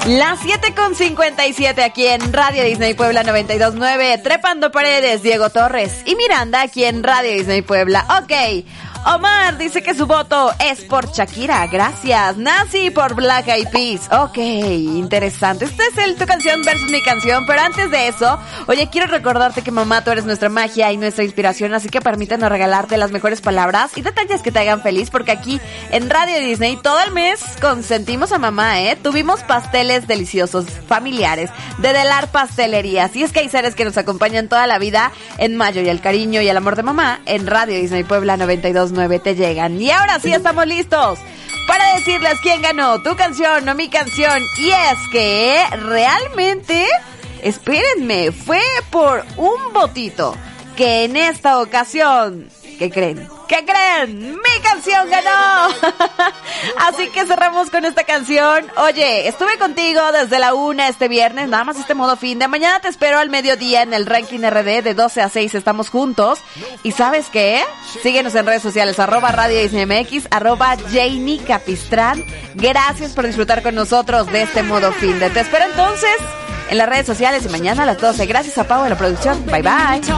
Las 7:57 aquí en Radio Disney Puebla 92.9, Trepando Paredes, Diego Torres y Miranda aquí en Radio Disney Puebla. Ok, Omar dice que su voto es por Shakira, gracias. Nancy por Black Eyed Peas. Ok, interesante. Esta es tu canción versus mi canción, pero antes de eso, oye, quiero recordarte que mamá, tú eres nuestra magia y nuestra inspiración, así que permítanos regalarte las mejores palabras y detalles que te hagan feliz, porque aquí en Radio Disney todo el mes consentimos a mamá, Tuvimos pasteles deliciosos, familiares, de Delar Pastelerías, y es que hay seres que nos acompañan toda la vida en mayo, y el cariño y el amor de mamá en Radio Disney Puebla 92.9 te llegan. Y ahora sí estamos listos para decirles quién ganó, tu canción o mi canción. Y es que realmente, espérenme, fue por un votito que en esta ocasión, ¿qué creen? ¿Qué creen? ¡Mi canción ganó! Así que cerramos con esta canción. Oye, estuve contigo desde la 1 este viernes, nada más este modo fin de mañana. Te espero al mediodía en el Ranking RD de 12 a 6, estamos juntos. ¿Y sabes qué? Síguenos en redes sociales, @Radio Disney MX, @Janie Capistrán. Gracias por disfrutar con nosotros de este modo fin de. Te espero entonces en las redes sociales y mañana a las 12. Gracias a Pau en la producción. Bye bye.